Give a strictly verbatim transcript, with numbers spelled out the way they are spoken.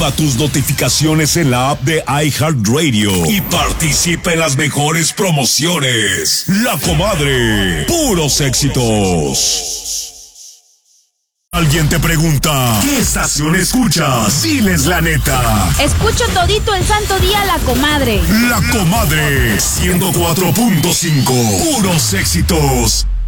Activa tus notificaciones en la app de iHeartRadio y participa en las mejores promociones. La Comadre, puros éxitos. Alguien te pregunta, ¿qué estación escuchas? Diles la neta. Escucho todito el santo día La Comadre. La Comadre, ciento cuatro punto cinco, puros éxitos.